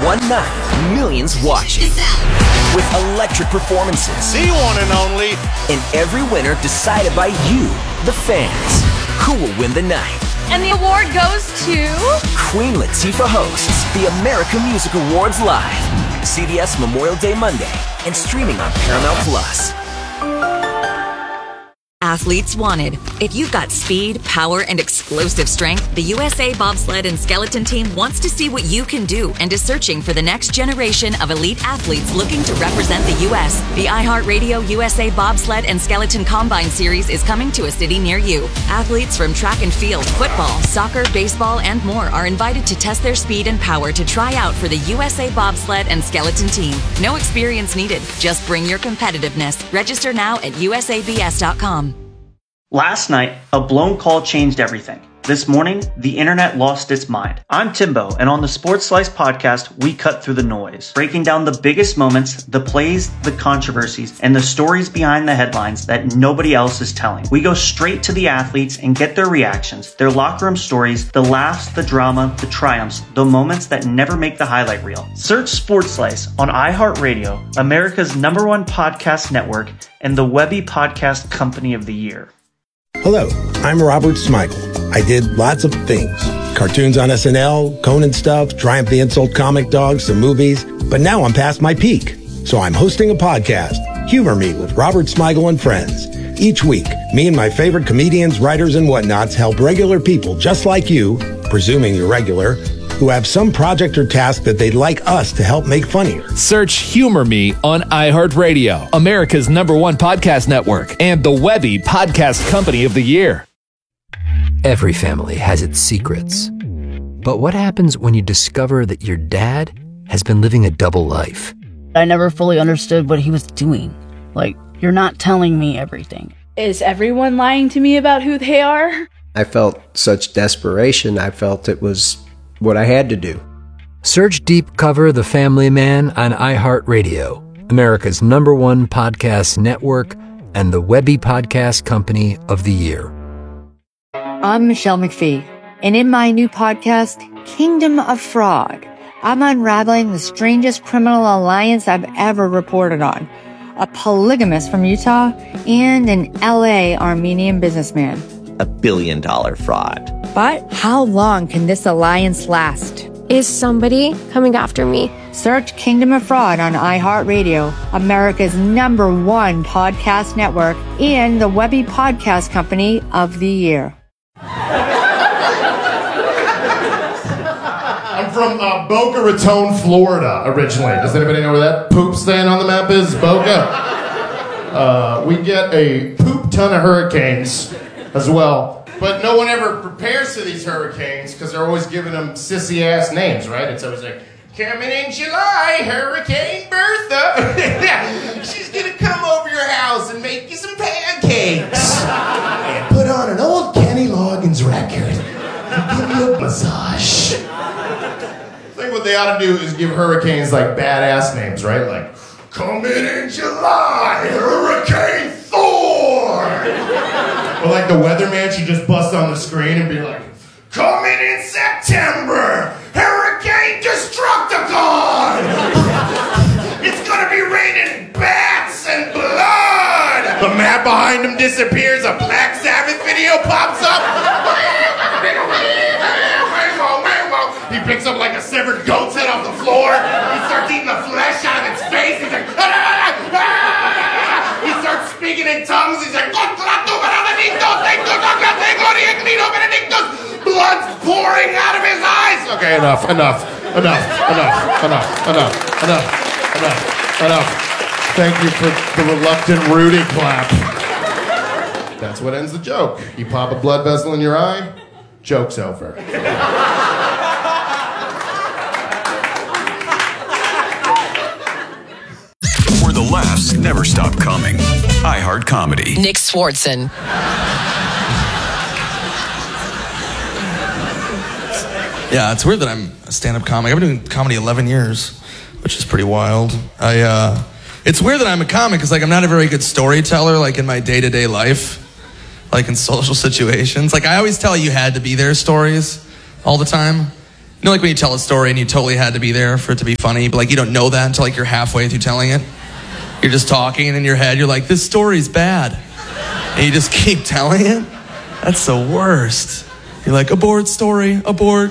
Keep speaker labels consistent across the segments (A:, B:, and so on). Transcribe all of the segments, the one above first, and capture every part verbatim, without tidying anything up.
A: one night, millions watching. With electric performances.
B: The one and only.
A: And every winner decided by you, the fans. Who will win the night?
C: And the award goes to...
A: Queen Latifah hosts the American Music Awards live. C B S Memorial Day Monday and streaming on Paramount Plus.
D: Athletes wanted. If you've got speed, power, and explosive strength, the U S A Bobsled and Skeleton Team wants to see what you can do and is searching for the next generation of elite athletes looking to represent the U S The iHeartRadio U S A Bobsled and Skeleton Combine Series is coming to a city near you. Athletes from track and field, football, soccer, baseball, and more are invited to test their speed and power to try out for the U S A Bobsled and Skeleton Team. No experience needed. Just bring your competitiveness. Register now at U S A B S dot com.
E: Last night, a blown call changed everything. This morning, the internet lost its mind. I'm Timbo, and on the Sports Slice podcast, we cut through the noise, breaking down the biggest moments, the plays, the controversies, and the stories behind the headlines that nobody else is telling. We go straight to the athletes and get their reactions, their locker room stories, the laughs, the drama, the triumphs, the moments that never make the highlight reel. Search Sports Slice on iHeartRadio, America's number one podcast network, and the Webby Podcast Company of the Year.
F: Hello, I'm Robert Smigel. I did lots of things. Cartoons on S N L, Conan stuff, Triumph the Insult Comic Dog, some movies. But now I'm past my peak. So I'm hosting a podcast, Humor Me with Robert Smigel and Friends. Each week, me and my favorite comedians, writers, and whatnots help regular people just like you, presuming you're regular, who have some project or task that they'd like us to help make funnier.
G: Search Humor Me on iHeartRadio, America's number one podcast network, and the Webby Podcast Company of the Year.
H: Every family has its secrets. But what happens when you discover that your dad has been living a double life?
I: I never fully understood what he was doing. Like, you're not telling me everything.
C: Is everyone lying to me about who they are?
J: I felt such desperation. I felt it was what I had to do.
H: Search Deep Cover The Family Man on iHeartRadio, America's number one podcast network, and the Webby Podcast Company of the Year.
K: I'm Michelle McPhee, and in my new podcast, Kingdom of Fraud, I'm unraveling the strangest criminal alliance I've ever reported on. A polygamist from Utah and an L A Armenian businessman.
L: A billion dollar fraud.
K: But how long can this alliance last?
M: Is somebody coming after me?
K: Search Kingdom of Fraud on iHeartRadio, America's number one podcast network, and the Webby Podcast Company of the Year.
N: I'm from uh, Boca Raton, Florida, originally. Does anybody know where that poop stand on the map is? Boca. Uh, we get a poop ton of hurricanes as well. But no one ever prepares for these hurricanes because they're always giving them sissy-ass names, right? It's always like, coming in July, Hurricane Bertha. She's going to come over your house and make you some pancakes. And put on an old Kenny Loggins record and give you a massage. I think what they ought to do is give hurricanes, like, badass names, right? Like, coming in July, Hurricane Thor. Or like the weatherman, she just busts on the screen and be like, coming in September, Hurricane Destructicon! It's gonna be raining bats and blood! The map behind him disappears, a Black Sabbath video pops up. He picks up like a severed goat's head off the floor. He starts eating the flesh out of its face. He's like, ah, ah. He starts speaking in tongues. He's like, blood's pouring out of his eyes. Okay, enough, enough, enough, enough, enough, enough, enough, enough, enough. Thank you for the reluctant Rudy clap. That's what ends the joke. You pop a blood vessel in your eye, joke's over.
O: Where the laughs never stop coming. iHeart Comedy.
P: Nick Swartzen.
Q: Yeah, it's weird that I'm a stand-up comic. I've been doing comedy eleven years, which is pretty wild. I, uh, it's weird that I'm a comic because, like, I'm not a very good storyteller, like, in my day-to-day life, like, in social situations. Like, I always tell you had to be there stories all the time. You know, like when you tell a story and you totally had to be there for it to be funny, but like you don't know that until like you're halfway through telling it. You're just talking and in your head you're like, this story's bad. And you just keep telling it. That's the worst. You're like, abort story, abort.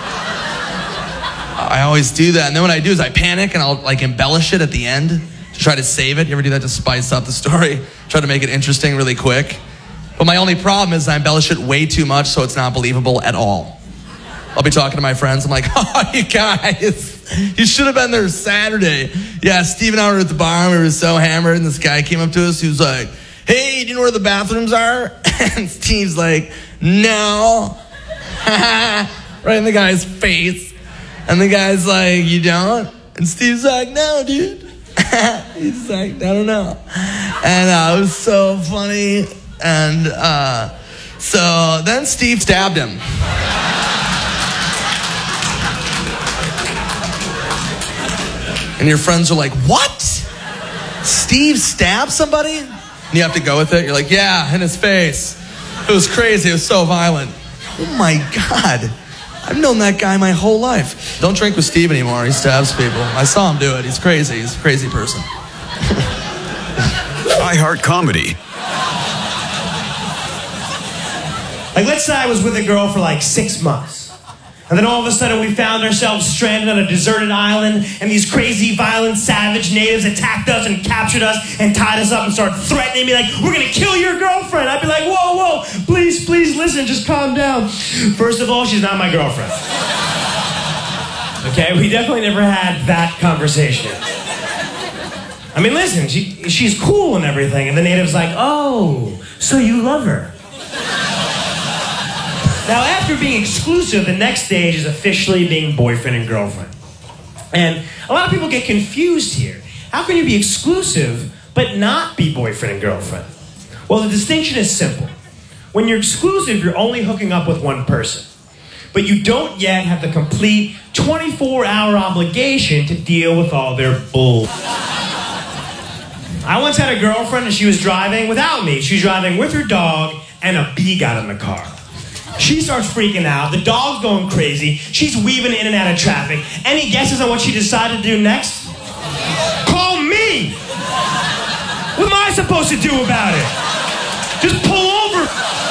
Q: I always do that. And then what I do is I panic and I'll like embellish it at the end to try to save it. You ever do that to spice up the story? Try to make it interesting really quick. But my only problem is I embellish it way too much so it's not believable at all. I'll be talking to my friends. I'm like, oh, you guys, you should have been there Saturday. Yeah, Steve and I were at the bar. We were so hammered. And this guy came up to us. He was like, hey, do you know where the bathrooms are? And Steve's like, no. Right in the guy's face. And the guy's like, you don't? And Steve's like, no, dude. He's like, I don't know. And uh, it was so funny. And uh, so then Steve stabbed him. And your friends are like, what? Steve stabbed somebody? And you have to go with it. You're like, yeah, in his face. It was crazy. It was so violent. Oh my God. I've known that guy my whole life. Don't drink with Steve anymore. He stabs people. I saw him do it. He's crazy. He's a crazy person.
O: iHeart Comedy.
B: Like, let's say I was with a girl for like six months. And then all of a sudden we found ourselves stranded on a deserted island, and these crazy, violent, savage natives attacked us and captured us and tied us up and started threatening me like, we're gonna kill your girlfriend. I'd be like, whoa, whoa, please, please listen, just calm down. First of all, she's not my girlfriend. Okay, we definitely never had that conversation. I mean, listen, she, she's cool and everything, and the native's like, oh, so you love her. Now, after being exclusive, the next stage is officially being boyfriend and girlfriend. And a lot of people get confused here. How can you be exclusive but not be boyfriend and girlfriend? Well, the distinction is simple. When you're exclusive, you're only hooking up with one person. But you don't yet have the complete twenty-four hour obligation to deal with all their bull. I once had a girlfriend and she was driving without me. She was driving with her dog and a bee got in the car. She starts freaking out. The dog's going crazy. She's weaving in and out of traffic. Any guesses on what she decided to do next? Call me! What am I supposed to do about it? Just pull over.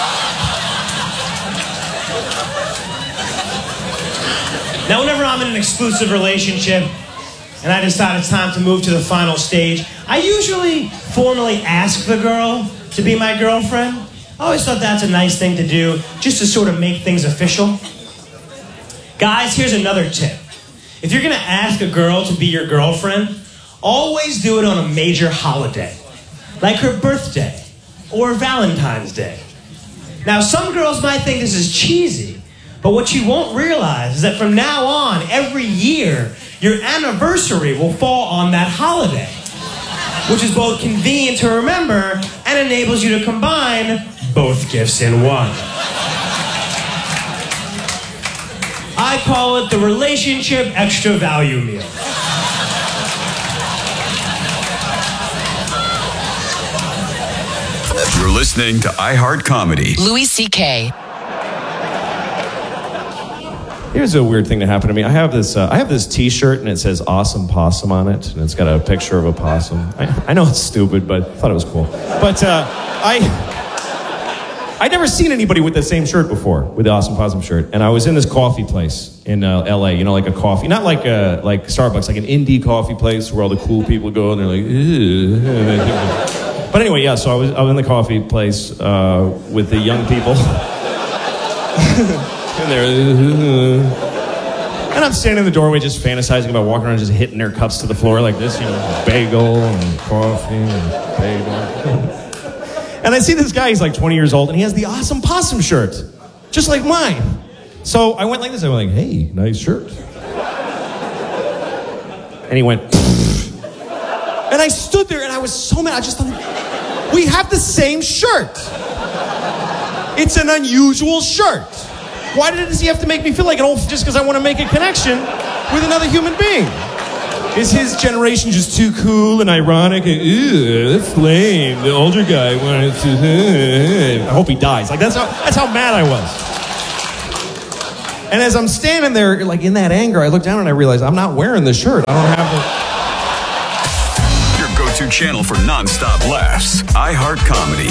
B: Now, whenever I'm in an exclusive relationship and I decide it's time to move to the final stage, I usually formally ask the girl to be my girlfriend. I always thought that's a nice thing to do, just to sort of make things official. Guys, here's another tip. If you're gonna ask a girl to be your girlfriend, always do it on a major holiday, like her birthday or Valentine's Day. Now, some girls might think this is cheesy, but what you won't realize is that from now on, every year, your anniversary will fall on that holiday, which is both convenient to remember and enables you to combine both gifts in one. I call it the relationship extra value meal.
O: You're listening to iHeart Comedy.
D: Louis C K.
P: Here's a weird thing that happened to me. I have this uh, I have this t-shirt and it says Awesome Possum on it, and it's got a picture of a possum. I, I know it's stupid, but I thought it was cool. But uh, I I'd never seen anybody with the same shirt before, with the Awesome Possum shirt. And I was in this coffee place in uh, L A, you know, like a coffee, not like a, like Starbucks, like an indie coffee place where all the cool people go and they're like, ew. But anyway, yeah, so I was, I was in the coffee place uh, with the young people. And they're, and I'm standing in the doorway just fantasizing about walking around just hitting their cups to the floor like this, you know, bagel and coffee and bagel. And I see this guy, he's like twenty years old, and he has the Awesome Possum shirt, just like mine. So I went like this, I went like, hey, nice shirt. And he went, pfft. And I stood there and I was so mad, I just thought, we have the same shirt. It's an unusual shirt. Why does he have to make me feel like an old, just because I want to make a connection with another human being? Is his generation just too cool and ironic? And, ew, that's lame. The older guy wanted to... I hope he dies. Like, that's how, that's how mad I was. And as I'm standing there, like in that anger, I look down and I realize I'm not wearing the shirt. I don't have
O: the... Your go-to channel for non-stop laughs. iHeart Comedy.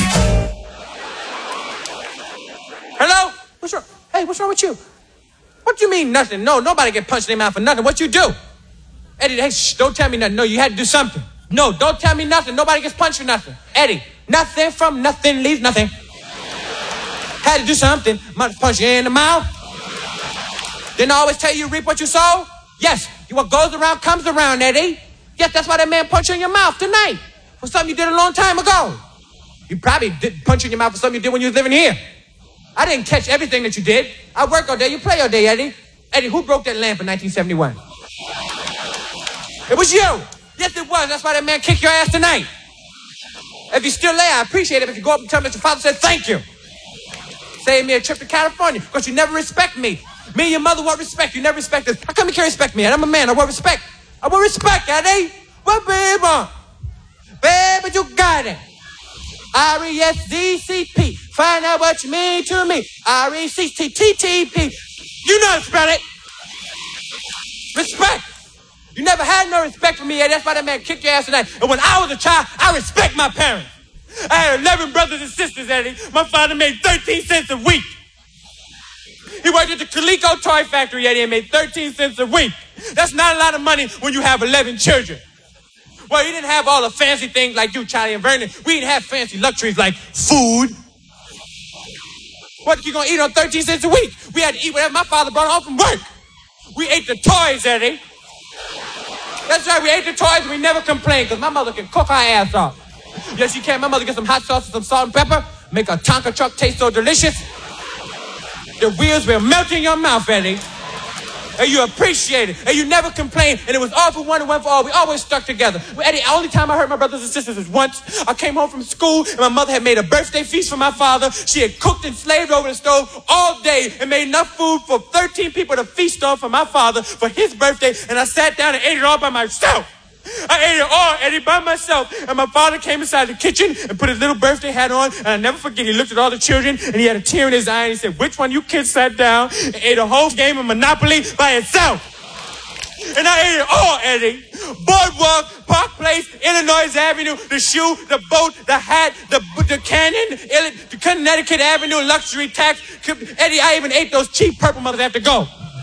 R: Hello? What's wrong? Hey, what's wrong with you? What do you mean nothing? No, nobody get punched in their mouth for nothing. What you do? Eddie, hey, shh, don't tell me nothing. No, you had to do something. No, don't tell me nothing. Nobody gets punched for nothing. Eddie, nothing from nothing leaves nothing. Had to do something. Might punch you in the mouth. Didn't I always tell you you reap what you sow? Yes, what goes around comes around, Eddie. Yes, that's why that man punched you in your mouth tonight. For something you did a long time ago. You probably did punch you in your mouth for something you did when you was living here. I didn't catch everything that you did. I work all day, you play all day, Eddie. Eddie, who broke that lamp in nineteen seventy-one? It was you. Yes, it was. That's why that man kicked your ass tonight. If you're still there, I appreciate it. If you go up and tell me that your father said thank you. Save me a trip to California, because you never respect me. Me and your mother want respect. You never respect us. How come you can't respect me? I'm a man. I want respect. I want respect, Eddie. What, baby? Baby, you got it. R E S Z C P. Find out what you mean to me. R E C T T T P. You know how to spell it. Respect. You never had no respect for me, Eddie. That's why that man kicked your ass tonight. And when I was a child, I respect my parents. I had eleven brothers and sisters, Eddie. My father made thirteen cents a week. He worked at the Coleco Toy Factory, Eddie, and made thirteen cents a week. That's not a lot of money when you have eleven children. Well, he didn't have all the fancy things like you, Charlie and Vernon. We didn't have fancy luxuries like food. What you gonna eat on thirteen cents a week? We had to eat whatever my father brought home from work. We ate the toys, Eddie. That's right, we ate the toys and we never complained because my mother can cook her ass off. Yes, she can. My mother get some hot sauce and some salt and pepper, make a Tonka truck taste so delicious. The wheels will melt in your mouth, Eddie. And you appreciate it. And you never complain. And it was all for one and one for all. We always stuck together. Well, Eddie, the only time I hurt my brothers and sisters was once. I came home from school and my mother had made a birthday feast for my father. She had cooked and slaved over the stove all day and made enough food for thirteen people to feast on for my father for his birthday. And I sat down and ate it all by myself. I ate it all, Eddie, by myself. And my father came inside the kitchen and put his little birthday hat on. And I never forget, he looked at all the children and he had a tear in his eye and he said, which one of you kids sat down and ate a whole game of Monopoly by itself? And I ate it all, Eddie. Boardwalk, Park Place, Illinois Avenue, the shoe, the boat, the hat, the, the cannon, the Connecticut Avenue luxury tax. Eddie, I even ate those cheap purple mothers after go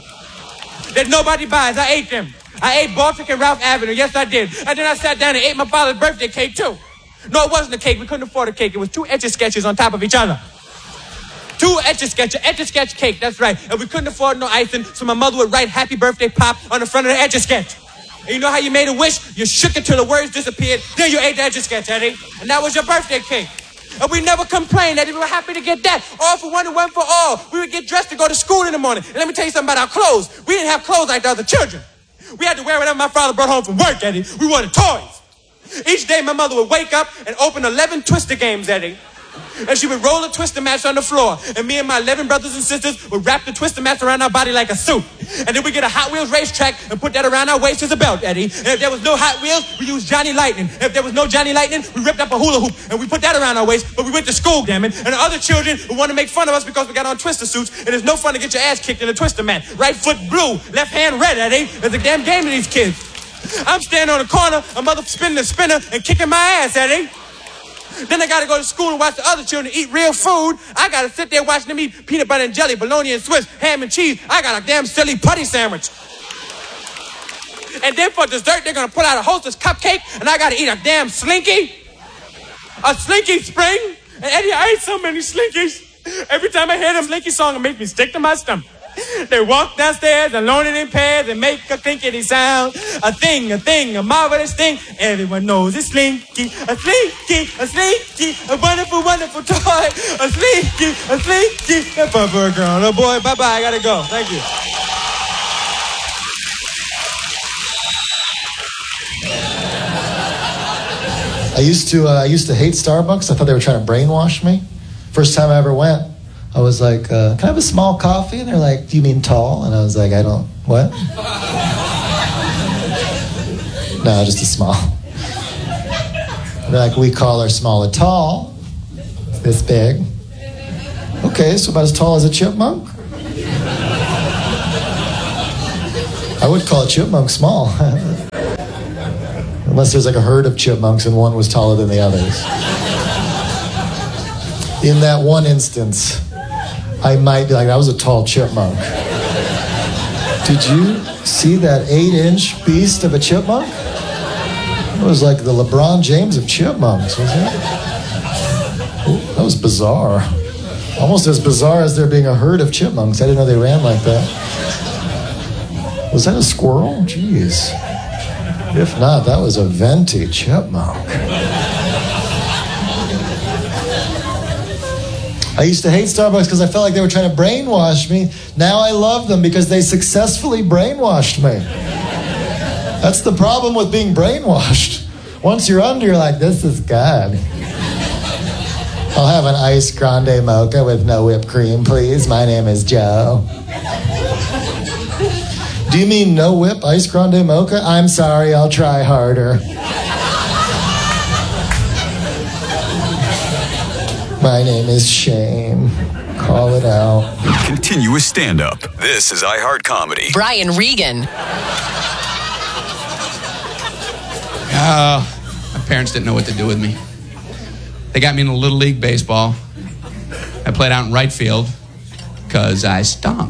R: that nobody buys. I ate them. I ate Baltic and Ralph Avenue. Yes, I did. And then I sat down and ate my father's birthday cake, too. No, it wasn't a cake. We couldn't afford a cake. It was two Etch-a-Sketches on top of each other. Two Etch-a-Sketch, Etch-a-Sketch cake, that's right. And we couldn't afford no icing, so my mother would write Happy Birthday Pop on the front of the Etch-a-Sketch. And you know how you made a wish? You shook it till the words disappeared. Then you ate the Etch-a-Sketch, Eddie. And that was your birthday cake. And we never complained, Eddie. We were happy to get that. All for one and one for all. We would get dressed to go to school in the morning. And let me tell you something about our clothes. We didn't have clothes like the other children. We had to wear whatever my father brought home from work, Eddie. We wanted toys. Each day, my mother would wake up and open eleven Twister games, Eddie. And she would roll a Twister match on the floor. And me and my eleven brothers and sisters would wrap the Twister match around our body like a suit. And then we'd get a Hot Wheels racetrack and put that around our waist as a belt, Eddie. And if there was no Hot Wheels, we used Johnny Lightning. If there was no Johnny Lightning, we ripped up a hula hoop and we put that around our waist. But we went to school, damn it. And the other children would want to make fun of us because we got on Twister suits. And it's no fun to get your ass kicked in a Twister match. Right foot blue, left hand red, Eddie. There's a damn game to these kids. I'm standing on the corner, a mother spinning the spinner and kicking my ass, Eddie. Then I gotta go to school and watch the other children eat real food. I gotta sit there watching them eat peanut butter and jelly, bologna and Swiss, ham and cheese. I got a damn silly putty sandwich. And then for dessert, they're gonna put out a Hostess cupcake, and I gotta eat a damn Slinky. A Slinky Spring. And Eddie, I ate so many Slinkies. Every time I hear them Slinky song, it makes me stick to my stomach. They walk downstairs alone and in pairs and make a clinkety sound. A thing, a thing, a marvelous thing. Everyone knows it's Slinky, a Slinky, a Slinky, a wonderful, wonderful toy. A Slinky, a Slinky, a purple girl, a boy. Bye-bye, I gotta go. Thank you.
S: I used to, uh, I used to hate Starbucks. I thought they were trying to brainwash me. First time I ever went, I was like, uh, can I have a small coffee? And they're like, do you mean tall? And I was like, I don't, what? No, just a small. They're like, we call our small a tall. This big. Okay, so about as tall as a chipmunk? I would call a chipmunk small. Unless there's like a herd of chipmunks and one was taller than the others. In that one instance, I might be like, that was a tall chipmunk. Did you see that eight-inch beast of a chipmunk? It was like the LeBron James of chipmunks, wasn't it? Ooh, that was bizarre. Almost as bizarre as there being a herd of chipmunks. I didn't know they ran like that. Was that a squirrel? Jeez. If not, that was a venti chipmunk. I used to hate Starbucks because I felt like they were trying to brainwash me. Now I love them because they successfully brainwashed me. That's the problem with being brainwashed. Once you're under, you're like, this is good. I'll have an iced grande mocha with no whipped cream, please. My name is Joe. Do you mean no whip iced grande mocha? I'm sorry, I'll try harder. My name is Shame. Call it out.
O: Continuous stand-up. This is iHeart Comedy.
T: Brian Regan.
R: Uh, my parents didn't know what to do with me. They got me in a Little League baseball. I played out in right field because I stunk.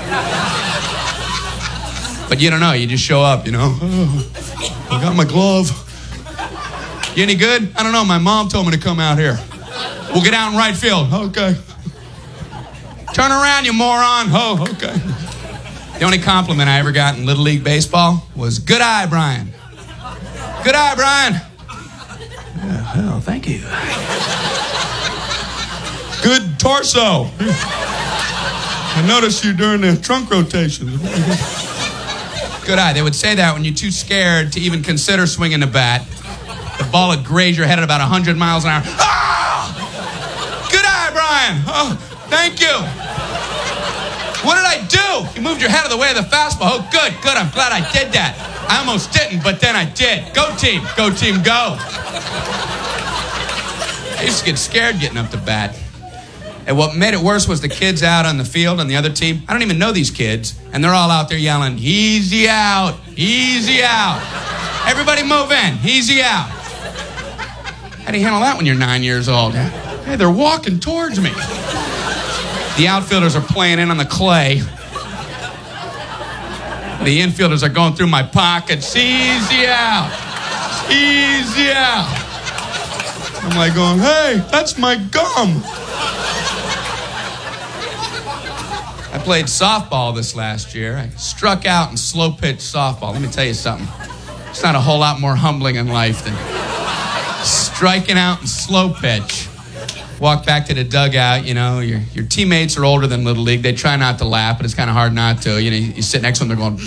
R: But you don't know, you just show up, you know. Oh, I got my glove. You any good? I don't know, my mom told me to come out here. We'll get out in right field. Okay. Turn around, you moron. Oh, okay. The only compliment I ever got in Little League baseball was, good eye, Brian. Good eye, Brian. Oh, hell, thank you. Good torso. I noticed you during the trunk rotation. Good eye. They would say that when you're too scared to even consider swinging the bat. The ball would graze your head at about one hundred miles an hour. Ah! Good eye, Brian. Oh, thank you. What did I do? You moved your head out of the way of the fastball. Oh, good, good. I'm glad I did that. I almost didn't, but then I did. Go team. Go team, go. I used to get scared getting up to bat. And what made it worse was the kids out on the field on the other team. I don't even know these kids. And they're all out there yelling, easy out, easy out. Everybody move in, easy out. How do you handle that when you're nine years old? Hey, they're walking towards me. The outfielders are playing in on the clay. The infielders are going through my pockets. Easy out. Easy out. I'm like going, hey, that's my gum. I played softball this last year. I struck out in slow pitch softball. Let me tell you something. It's not a whole lot more humbling in life than striking out in slow pitch. Walk back to the dugout, you know, your your teammates are older than Little League. They try not to laugh, but it's kind of hard not to. You know, you sit next to them, they're going,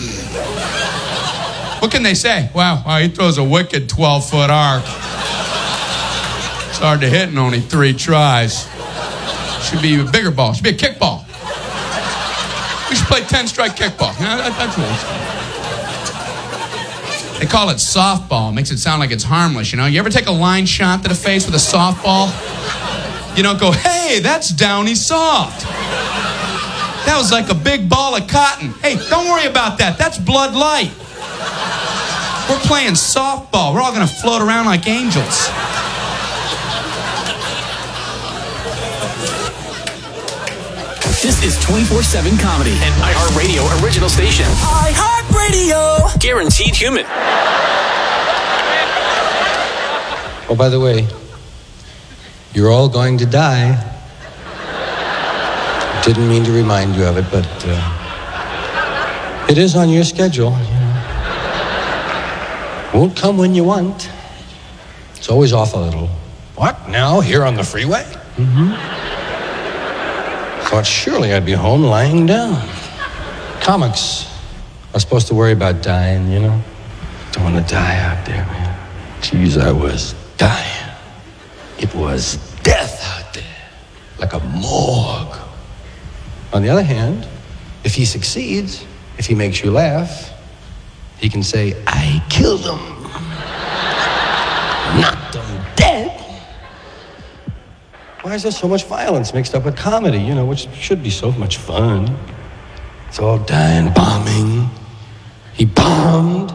R: what can they say? Wow, wow, he throws a wicked twelve-foot arc. It's hard to hit in only three tries. Should be a bigger ball. Should be a kickball. We should play ten-strike kickball. You know, that, that's what it's. They call it softball. Makes it sound like it's harmless, you know? You ever take a line shot to the face with a softball? You don't go, hey, that's downy soft. That was like a big ball of cotton. Hey, don't worry about that. That's Blood Light. We're playing softball. We're all going to float around like angels.
A: This is twenty-four seven Comedy, an iHeartRadio original station. iHeartRadio! Guaranteed human.
U: Oh, by the way, you're all going to die. Didn't mean to remind you of it, but uh, it is on your schedule. You know. Won't come when you want. It's always off a little. What, now, here on the freeway? Mm-hmm. Thought surely I'd be home lying down. Comics are supposed to worry about dying, you know? Don't want to die out there, man. Jeez, I was dying. It was death out there, like a morgue. On the other hand, if he succeeds, if he makes you laugh, he can say, I killed him. Knocked him dead. Why is there so much violence mixed up with comedy, you know, which should be so much fun? It's all dying, bombing, He bombed